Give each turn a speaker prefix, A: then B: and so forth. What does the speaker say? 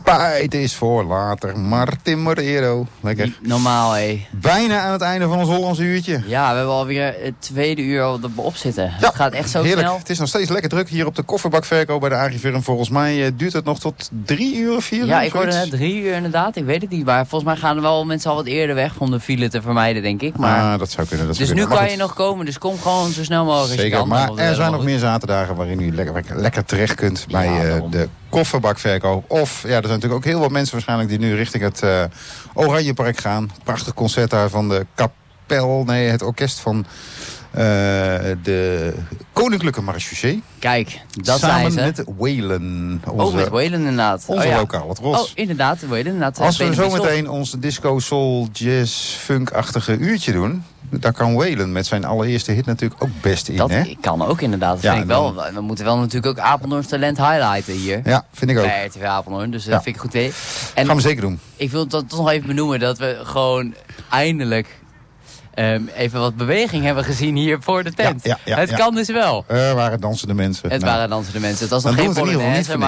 A: Spijt is voor later. Martin Morero. Lekker.
B: Niet normaal, hé.
A: Bijna aan het einde van ons Hollandse uurtje.
B: Ja, we hebben alweer het tweede uur op zitten.
A: Ja,
B: het gaat echt zo
A: heerlijk.
B: snel.
A: Het is nog steeds lekker druk hier op de kofferbakverkoop bij de Agrivirm. Volgens mij duurt het nog tot 3 uur of 4 uur.
B: Ja, ik hoorde net 3 uur inderdaad. Ik weet het niet. Maar volgens mij gaan er wel mensen al wat eerder weg om de file te vermijden, denk ik. Maar...
A: dat zou kunnen.
B: Dus nu kan je nog komen. Dus kom gewoon zo snel mogelijk als je
A: Zeker,
B: kan.
A: maar er zijn nog meer zaterdagen waarin u lekker terecht kunt bij de kofferbakverkoop. Of, ja, er zijn natuurlijk ook heel wat mensen waarschijnlijk die nu richting het Oranjepark gaan. Prachtig concert daar van de kapel, het orkest van de Koninklijke Marechaussee.
B: Kijk, dat
A: samen
B: zijn ze.
A: met Waylon.
B: Met Waylon inderdaad.
A: Onze lokale tros.
B: Oh, inderdaad, Waylon inderdaad.
A: Als we zo meteen ons disco, soul, jazz, funk-achtige uurtje doen, daar kan Waylon met zijn allereerste hit natuurlijk ook best in.
B: Dat
A: hè?
B: kan ook inderdaad. Dat vind ik wel. We moeten wel natuurlijk ook Apeldoorns talent highlighten hier.
A: Ja, vind ik ook.
B: Bij RTV Apeldoorn, dus dat vind ik een goed idee. En
A: gaan we zeker doen.
B: Ik wil toch nog even benoemen dat we gewoon eindelijk even wat beweging hebben gezien hier voor de tent. Het kan dus wel.
A: Er waren dansende mensen.
B: Het waren dansende mensen. Het was
A: dan
B: nog geen
A: doen we het in ieder geval niet
B: Polonaise,